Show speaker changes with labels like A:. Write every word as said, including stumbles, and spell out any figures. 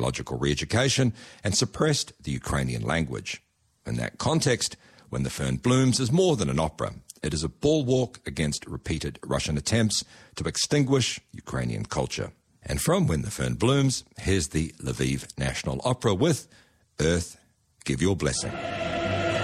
A: ideological re-education and suppressed the Ukrainian language. In that context, When the Fern Blooms is more than an opera. It is a bulwark against repeated Russian attempts to extinguish Ukrainian culture. And from When the Fern Blooms, here's the Lviv National Opera with Earth, Give Your Blessing.